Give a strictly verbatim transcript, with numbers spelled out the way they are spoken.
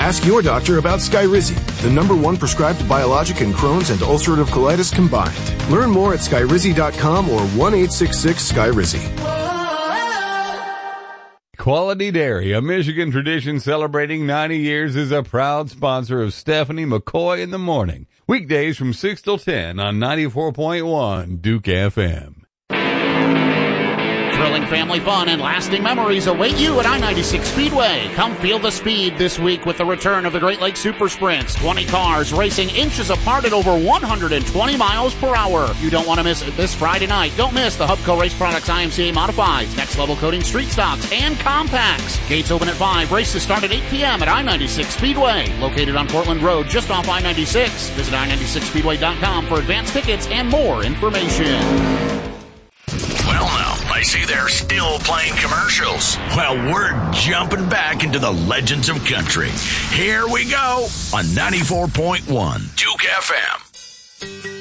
Ask your doctor about Skyrizi, the number one prescribed biologic in Crohn's and ulcerative colitis combined. Learn more at skyrizi dot com or one eight six six Skyrizi. Quality Dairy, a Michigan tradition celebrating ninety years, is a proud sponsor of Stephanie McCoy in the Morning. Weekdays from six till ten on ninety-four point one Duke F M. Thrilling family fun and lasting memories await you at I ninety-six Speedway. Come feel the speed this week with the return of the Great Lakes Super Sprints. twenty cars racing inches apart at over one hundred twenty miles per hour. You don't want to miss it this Friday night. Don't miss the Hubco Race Products I M C A Modifieds, Next Level Coating Street Stocks, and Compacts. Gates open at five. Races start at eight p.m. at I ninety-six Speedway. Located on Portland Road, just off I ninety-six. Visit I ninety-six speedway dot com for advanced tickets and more information. Well, now, I see they're still playing commercials. Well, we're jumping back into the legends of country. Here we go on ninety-four point one Duke F M.